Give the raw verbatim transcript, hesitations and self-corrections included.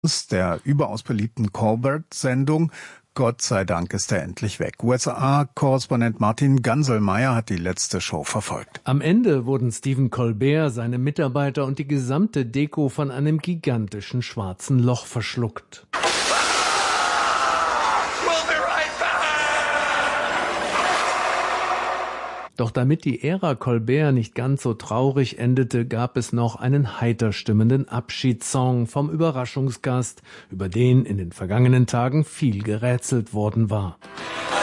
der überaus beliebten Colbert-Sendung. Gott sei Dank ist er endlich weg. U S A-Korrespondent Martin Ganselmeier hat die letzte Show verfolgt. Am Ende wurden Stephen Colbert, seine Mitarbeiter und die gesamte Deko von einem gigantischen schwarzen Loch verschluckt. Doch damit die Ära Colbert nicht ganz so traurig endete, gab es noch einen heiter stimmenden Abschiedssong vom Überraschungsgast, über den in den vergangenen Tagen viel gerätselt worden war.